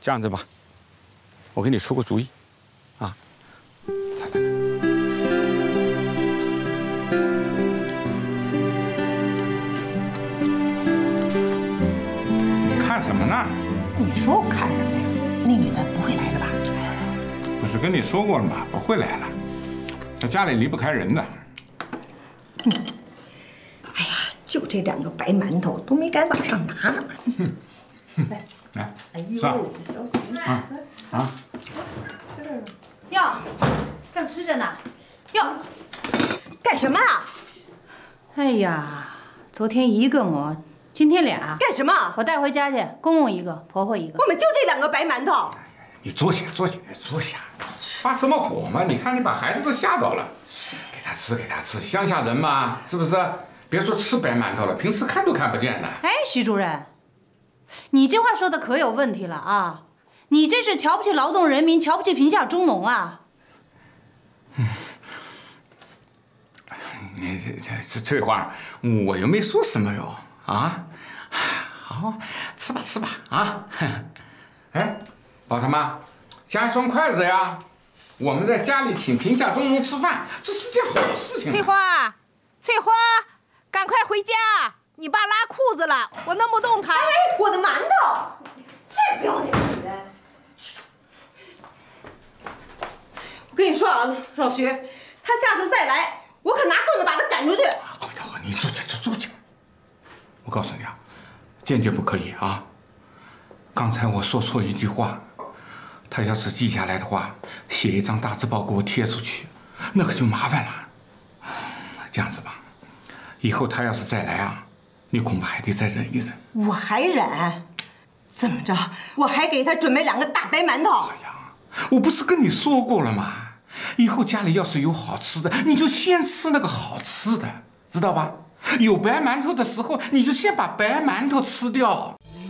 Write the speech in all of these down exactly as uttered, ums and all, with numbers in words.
这样子吧，我给你出个主意，啊，你看什么呢？ 你说我看什么呀？那女的不会来了吧？ 不是跟你说过了吗？不会来了，在家里离不开人的。 嗯，哎呀，就这两个白馒头都没敢往上拿。来来， 哎呦， 上小啊啊！ 哟，正吃着呢。哟， 干什么啊？ 哎呀，昨天一个馍，今天俩。 干什么？ 我带回家去，公公一个，婆婆一个。 我们就这两个白馒头。 你坐下，坐下，坐下，发什么火嘛？你看你把孩子都吓到了。给他吃，给他吃，乡下人嘛，是不是？别说吃白馒头了，平时看都看不见的。 哎，徐主任，你这话说的可有问题了啊！你这是瞧不起劳动人民，瞧不起贫下中农啊！ 嗯，你这这这翠花，我又没说什么哟啊！好，吃吧吃吧啊！哎，老他妈，加一双筷子呀！我们在家里请贫下中农吃饭，这是件好事情。 翠花，翠花，赶快回家！你爸拉裤子了，我弄不动他。 哎，我的馒头！这不要脸的人！我跟你说啊，老徐，他下次再来，我可拿棍子把他赶出去。 好家伙，你坐下，坐下。我告诉你啊，坚决不可以啊！刚才我说错一句话。他要是记下来的话，写一张大字报给我贴出去，那可就麻烦了。这样子吧，以后他要是再来啊，你恐怕还得再忍一忍。 我还忍？怎么着？我还给他准备两个大白馒头。 哎呀，我不是跟你说过了吗？以后家里要是有好吃的，你就先吃那个好吃的，知道吧？有白馒头的时候，你就先把白馒头吃掉。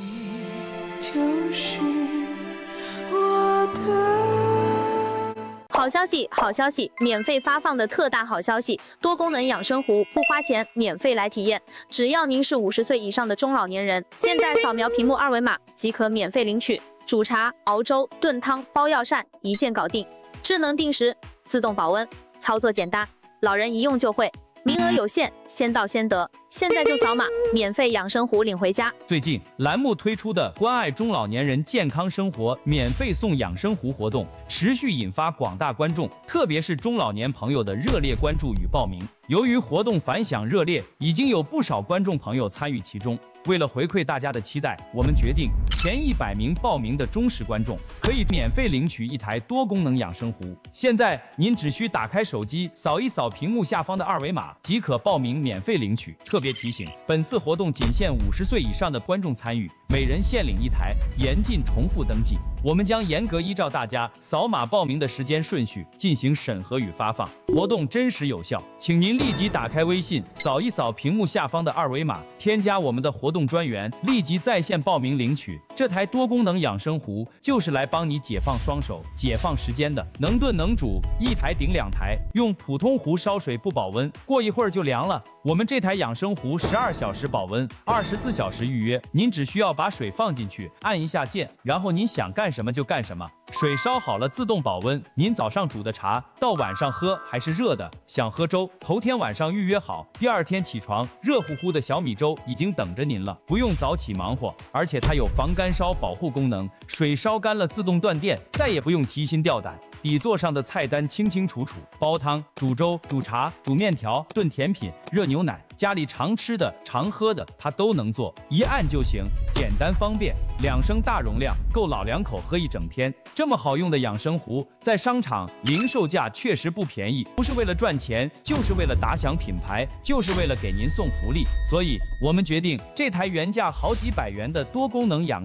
就是好消息，好消息！免费发放的特大好消息，多功能养生壶不花钱，免费来体验。只要您是五十岁以上的中老年人，现在扫描屏幕二维码即可免费领取。煮茶、熬粥、炖汤、包药膳，一键搞定。智能定时，自动保温，操作简单，老人一用就会。名额有限，先到先得，现在就扫码，免费养生壶领回家。 最近栏目推出的关爱中老年人健康生活免费送养生壶活动，持续引发广大观众，特别是中老年朋友的热烈关注与报名。由于活动反响热烈，已经有不少观众朋友参与其中。为了回馈大家的期待，我们决定前一百名报名的忠实观众可以免费领取一台多功能养生壶。现在您只需打开手机，扫一扫屏幕下方的二维码，即可报名免费领取。特别提醒，本次活动仅限五十岁以上的观众参与，每人限领一台，严禁重复登记。我们将严格依照大家扫码报名的时间顺序进行审核与发放，活动真实有效。请您立即打开微信，扫一扫屏幕下方的二维码，添加我们的活动专员，立即在线报名领取。这台多功能养生壶就是来帮你解放双手、解放时间的，能炖能煮，一台顶两台。用普通壶烧水不保温，过一会儿就凉了。我们这台养生壶十二小时保温，二十四小时预约。您只需要把水放进去，按一下键，然后您想干什么就干什么。水烧好了自动保温，您早上煮的茶到晚上喝还是热的。想喝粥，头天晚上预约好，第二天起床，热乎乎的小米粥已经等着您了，不用早起忙活。而且它有防干烧保护功能，水烧干了自动断电，再也不用提心吊胆。底座上的菜单清清楚楚，煲汤、煮粥、煮茶、煮面条、炖甜品、热牛奶，家里常吃的、常喝的，它都能做，一按就行，简单方便。两升大容量，够老两口喝一整天。这么好用的养生壶，在商场零售价确实不便宜，不是为了赚钱，就是为了打响品牌，就是为了给您送福利。所以，我们决定这台原价好几百元的多功能养